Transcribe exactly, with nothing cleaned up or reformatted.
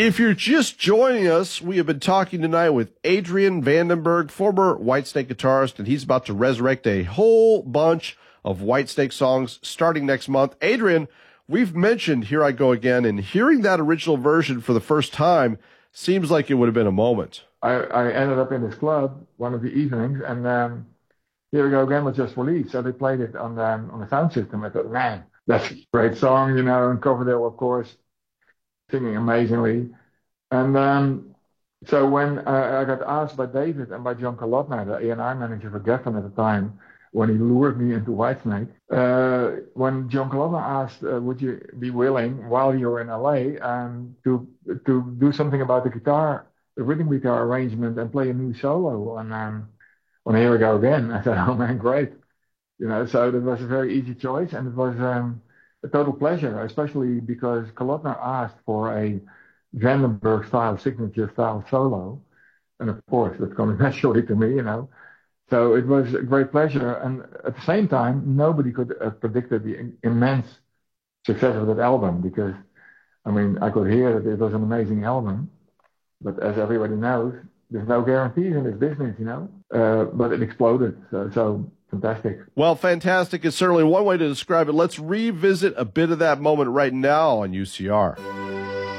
If you're just joining us, we have been talking tonight with Adrian Vandenberg, former Whitesnake guitarist, and he's about to resurrect a whole bunch of Whitesnake songs starting next month. Adrian, we've mentioned Here I Go Again, and hearing that original version for the first time seems like it would have been a moment. I, I ended up in this club one of the evenings, and um, Here We Go Again was just released, so they played it on the, on the sound system. I thought, man, that's a great song, you know, and Coverdale, of course, singing amazingly. And um, so when uh, I got asked by David and by John Kolodner, the A and R manager for Geffen at the time, when he lured me into Whitesnake, uh, when John Kolodner asked, uh, would you be willing, while you're in L A, um, to to do something about the guitar, the rhythm guitar arrangement, and play a new solo on, um, on Here We Go Again? I said, oh man, great. You know, so that was a very easy choice, and it was um, a total pleasure, especially because Kolodner asked for a Vandenberg style, signature style solo. And of course, that's coming naturally to me, you know. So it was a great pleasure. And at the same time, nobody could have predicted the immense success of that album because, I mean, I could hear that it was an amazing album. But as everybody knows, there's no guarantees in this business, you know. Uh, but it exploded. So, so fantastic. Well, fantastic is certainly one way to describe it. Let's revisit a bit of that moment right now on U C R.